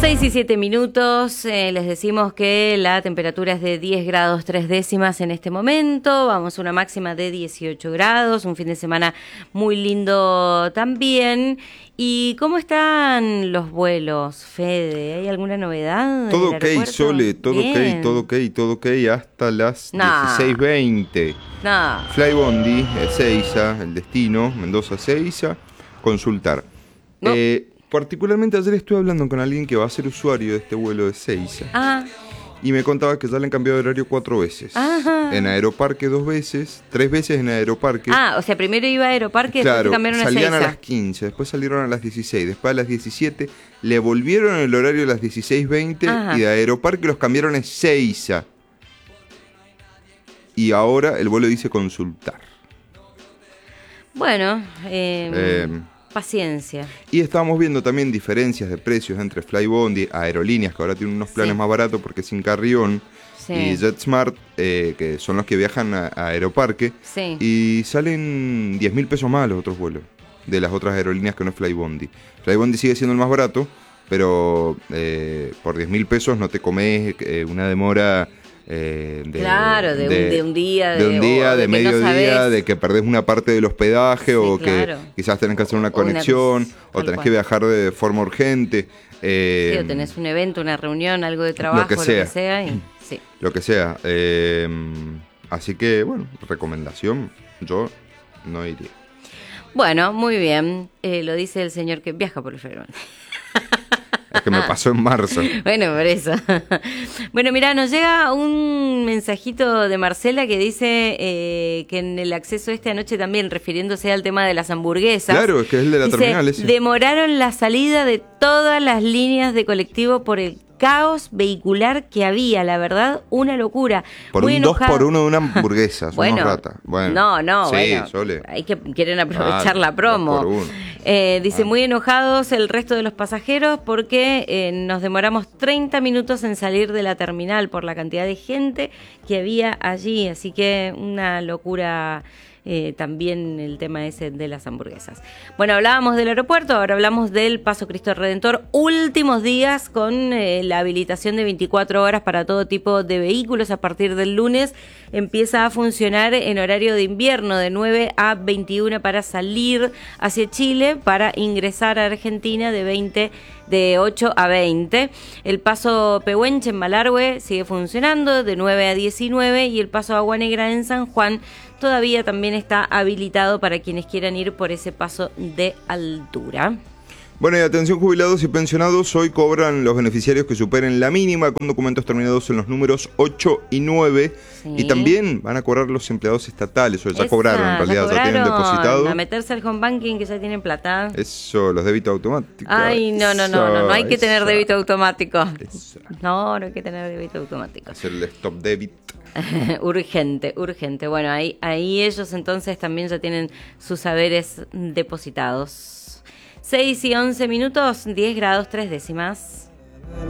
6:07. Les decimos que la temperatura es de 10 grados 3 décimas en este momento. Vamos a una máxima de 18 grados. Un fin de semana muy lindo también. ¿Y cómo están los vuelos, Fede? ¿Hay alguna novedad? Todo ok, Sole, todo Bien. todo ok, hasta las 16:20. Flybondi, Ezeiza, el destino, Mendoza, Ezeiza, consultar. No. Particularmente ayer estuve hablando con alguien que va a ser usuario de este vuelo de Ezeiza. Y me contaba que ya le han cambiado de horario 4 veces. Ajá. En Aeroparque 2 veces, 3 veces en Aeroparque. O sea, primero iba a Aeroparque y después Claro, cambiaron a salían Ezeiza. a las 15, después salieron a las 16, después a las 17, le volvieron el horario a las 16:20 y de Aeroparque los cambiaron a Ezeiza. Y ahora el vuelo dice consultar. Bueno, paciencia. Y estábamos viendo también diferencias de precios entre Flybondi, aerolíneas que ahora tienen unos planes más baratos porque es sin carrión, y JetSmart, que son los que viajan a Aeroparque, y salen 10.000 pesos más los otros vuelos de las otras aerolíneas que no es Flybondi. Flybondi sigue siendo el más barato, pero por 10.000 pesos no te comes una demora de un día, de mediodía, de que perdés una parte del hospedaje, que quizás tenés que hacer una conexión, o tenés que viajar de forma urgente. O tenés un evento, una reunión, algo de trabajo, lo que sea. Lo que sea. Así que, bueno, recomendación, yo no iría. Bueno, muy bien. Lo dice el señor que viaja por el Flybondi. Es que me pasó en marzo. Bueno, por eso. Bueno, mirá, nos llega un mensajito de Marcela que dice que en el acceso anoche también, refiriéndose al tema de las hamburguesas. Claro, es que es el de la terminal ese. Demoraron la salida de todas las líneas de colectivo por el caos vehicular que había, la verdad, una locura. Por muy un enojado. 2x1 de una hamburguesa, son unos ratas. Bueno, Sole. Hay que quieren aprovechar la promo. 2x1. Dice, muy enojados el resto de los pasajeros porque nos demoramos 30 minutos en salir de la terminal por la cantidad de gente que había allí, así que una locura. También el tema ese de las hamburguesas. Bueno, hablábamos del aeropuerto, ahora hablamos del Paso Cristo Redentor. Últimos días con la habilitación de 24 horas para todo tipo de vehículos. A partir del lunes empieza a funcionar en horario de invierno, de 9 a 21 para salir hacia Chile, para ingresar a Argentina de 8 a 20. El paso Pehuenche en Malargüe sigue funcionando de 9 a 19 y el paso Agua Negra en San Juan todavía también está habilitado para quienes quieran ir por ese paso de altura. Bueno, y atención jubilados y pensionados, hoy cobran los beneficiarios que superen la mínima con documentos terminados en los números 8 y 9. Y también van a cobrar los empleados estatales, o ya cobraron en realidad, ya tienen depositado. A meterse al home banking que ya tienen plata. Eso, los débitos automáticos. Ay, no hay que tener débito automático. No hay que tener débito automático. Hacer el stop debit. Urgente. Bueno, ahí ellos entonces también ya tienen sus saberes depositados. 6:11, 10 grados 3 décimas.